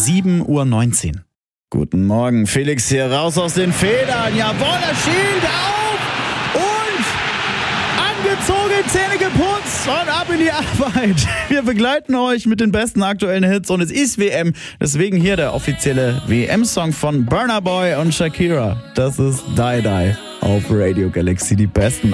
7:19 Uhr. Guten Morgen, Felix hier, raus aus den Federn. Jawohl, er schielt auf und angezogen, Zähne geputzt und ab in die Arbeit. Wir begleiten euch mit den besten aktuellen Hits und es ist WM. Deswegen hier der offizielle WM-Song von Burna Boy und Shakira. Das ist Die Die auf Radio Galaxy, die besten